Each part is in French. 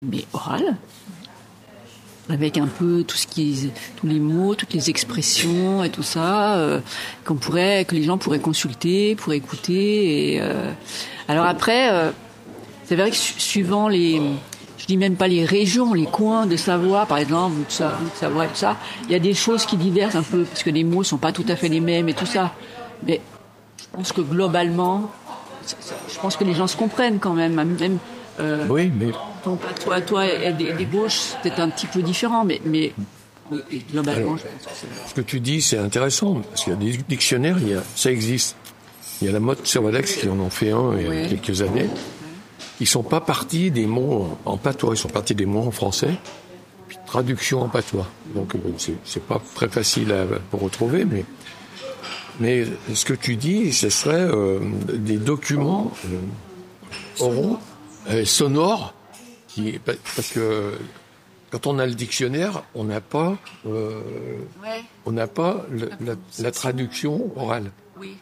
Mais orale. Avec un peu tous les mots, toutes les expressions et tout ça, que les gens pourraient consulter, pourraient écouter. Alors après, c'est vrai que suivant je dis même pas les régions, les coins de Savoie, par exemple, de Savoie et tout ça, il y a des choses qui divergent un peu, parce que les mots sont pas tout à fait les mêmes et tout ça. Mais je pense que globalement, je pense que les gens se comprennent quand même. Oui, mais... Toi et des gauches, c'est peut-être un petit peu différent, mais globalement, je pense que c'est... Ce que tu dis, c'est intéressant, parce qu'il y a des dictionnaires, ça existe. Il y a la mode Cervalex qui en ont fait un il y a quelques années. Ils sont pas partis des mots en patois, ils sont partis des mots en français, puis traduction en patois. Donc c'est pas très facile à retrouver, mais ce que tu dis, ce serait des documents oraux, sonores, parce que quand on a le dictionnaire, on n'a pas la traduction orale. Oui.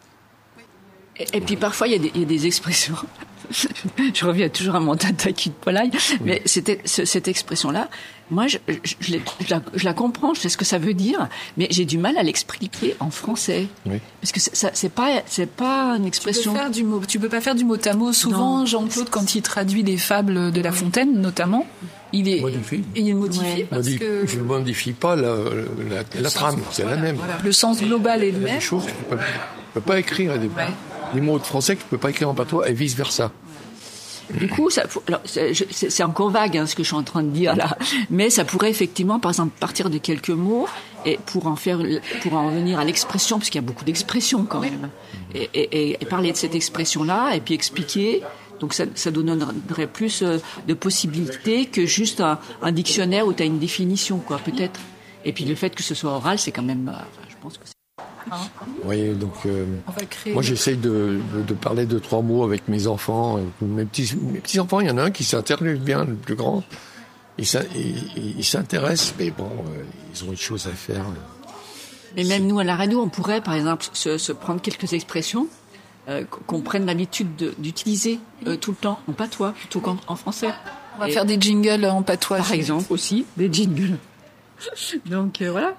Et puis parfois il y a des expressions. Je reviens toujours à mon tata qui de Polaille, mais cette expression-là, moi je la comprends, je sais ce que ça veut dire, mais j'ai du mal à l'expliquer en français. Oui. Parce que c'est pas une expression. Tu peux pas faire du mot à mot. Souvent, non. Jean-Claude, quand il traduit les fables de La Fontaine, notamment, il modifie parce que je ne modifie pas la trame, c'est la même. Voilà. Le sens global est le même. Des choses que tu peux pas écrire. Des mots de français que tu peux pas écrire en patois et vice versa. Du coup, c'est encore vague ce que je suis en train de dire là, mais ça pourrait effectivement, par exemple, partir de quelques mots et pour en venir à l'expression, parce qu'il y a beaucoup d'expressions quand même, et parler de cette expression-là et puis expliquer. Donc ça donnerait plus de possibilités que juste un dictionnaire où tu as une définition, quoi, peut-être. Et puis le fait que ce soit oral, c'est quand même, je pense que c'est... Oui, donc moi j'essaye de parler 2-3 mots avec mes enfants. Mes petits enfants, il y en a un qui s'intéresse bien, le plus grand. Il s'intéresse, mais bon, ils ont une chose à faire. Mais même nous à la radio, on pourrait par exemple se prendre quelques expressions qu'on prenne l'habitude d'utiliser tout le temps en patois plutôt qu'en français. On va faire des jingles en patois. Par exemple aussi, des jingles. Donc voilà.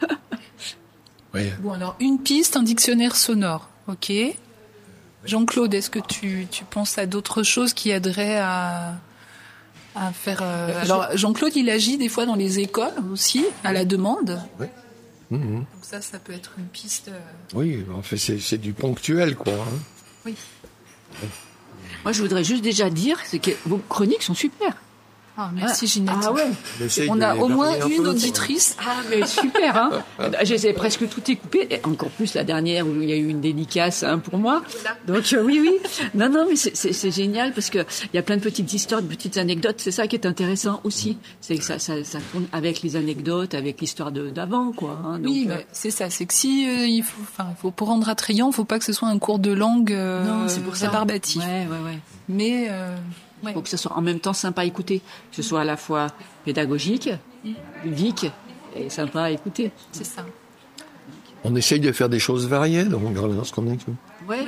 Oui. Bon, alors, une piste, un dictionnaire sonore, ok. Jean-Claude, est-ce que tu penses à d'autres choses qui aideraient à faire... Alors, Jean-Claude, il agit des fois dans les écoles aussi, à la demande. Oui. Mm-hmm. Donc ça peut être une piste... Oui, en fait, c'est du ponctuel, quoi. Hein. Oui. Moi, je voudrais juste déjà dire, c'est que vos chroniques sont super. Ah, merci Ginette. Ah ouais. On a au moins une auditrice. Ah mais super hein. J'ai presque tout écoupé, et encore plus la dernière où il y a eu une dédicace pour moi. Donc oui. Non mais c'est génial parce que il y a plein de petites histoires, de petites anecdotes, c'est ça qui est intéressant aussi. C'est que ça tourne avec les anecdotes, avec l'histoire d'avant quoi hein. Donc, oui, c'est ça, c'est que si il faut pour rendre attrayant, faut pas que ce soit un cours de langue non, c'est pour ça barbatif. Ouais. Mais il faut que ce soit en même temps sympa à écouter, que ce soit à la fois pédagogique, ludique et sympa à écouter. C'est ça. On essaye de faire des choses variées dans ce qu'on écoute. Ouais.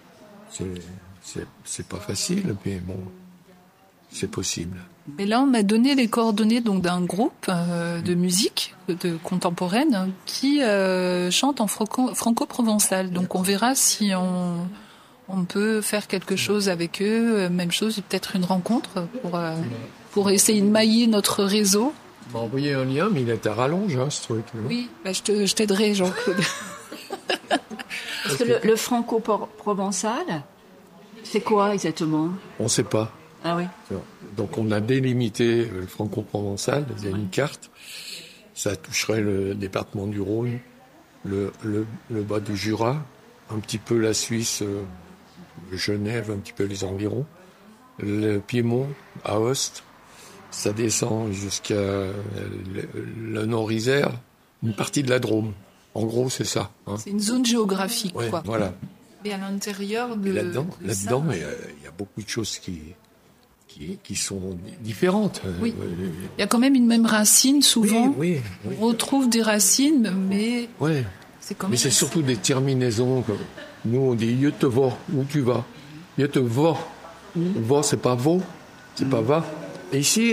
C'est pas facile, mais bon, c'est possible. Mais là, on m'a donné les coordonnées donc d'un groupe de musique contemporaine qui chante en franco-provençal. Donc on verra si on peut faire quelque chose avec eux, même chose, peut-être une rencontre pour essayer de mailler notre réseau. On m'a envoyé un lien, mais il est à rallonge, ce truc. Non oui, je t'aiderai, Jean-Claude. Parce que le franco-provençal, c'est quoi exactement ? On ne sait pas. Ah oui. Donc on a délimité le franco-provençal, il y a une carte. Ça toucherait le département du Rhône, le bas du Jura, un petit peu la Suisse... Genève, un petit peu les environs, le Piémont, Aoste, ça descend jusqu'à le Nord-Isère, une partie de la Drôme. En gros, c'est ça. Hein. C'est une zone géographique, ouais, quoi. Voilà. Et à l'intérieur de... Et là-dedans, il y a beaucoup de choses qui sont différentes. Oui. Il y a quand même une même racine, souvent. Oui. On retrouve des racines, mais... Oui. Mais c'est surtout des terminaisons. Nous, on dit « je te vois », où tu vas. « Je te vois ». Va, c'est pas « vo », c'est pas « va ». Ici,